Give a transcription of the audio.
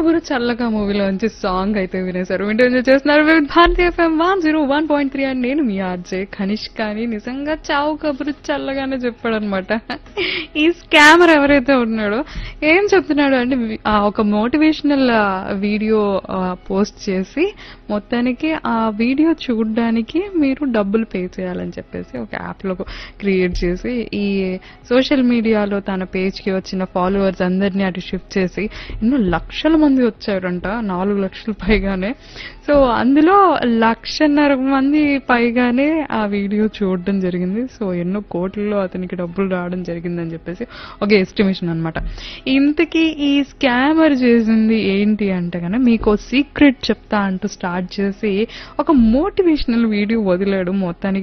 కబురు చల్లగా మూవీలోంచి సాంగ్ అయితే వినేశారు. వింటూ ఎంజాయ్ చేస్తున్నారు విత్ భారతి ఎఫ్ఎం 101.3 అని నేను మీ ఆర్జే కనిష్క. అని నిజంగా చావు కబురు చల్లగానే చెప్పాడు అనమాట. ఈ స్కామర్ ఎవరైతే ఉన్నాడో ఏం చెప్తున్నాడు అంటే ఒక మోటివేషనల్ వీడియో పోస్ట్ చేసి మొత్తానికి ఆ వీడియో చూడడానికి మీరు డబ్బులు పే చేయాలని చెప్పేసి ఒక యాప్ లో క్రియేట్ చేసి ఈ సోషల్ మీడియాలో తన పేజ్ కి వచ్చిన ఫాలోవర్స్ అందరినీ అటు షిఫ్ట్ చేసి ఎన్నో లక్షల మంది వచ్చారంట, 4 లక్షల పైగానే. సో అందులో 1.5 మంది పైగానే ఆ వీడియో చూడడం జరిగింది. సో ఎన్నో కోట్లలో అతనికి డబ్బులు రావడం జరిగిందని చెప్పేసి ఒక ఎస్టిమేషన్ అనమాట. ఇంతకీ ఈ స్కామర్ చేసింది ఏంటి అంటే కనుక మీకు సీక్రెట్ చెప్తా అంటూ స్టార్ట్ చేసి ఒక మోటివేషనల్ వీడియో వదిలాడు. మొత్తానికి